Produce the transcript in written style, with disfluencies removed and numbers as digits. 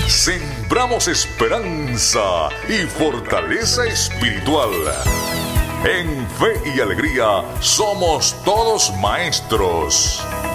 sembramos esperanza y fortaleza espiritual. En Fe y Alegría somos todos maestros.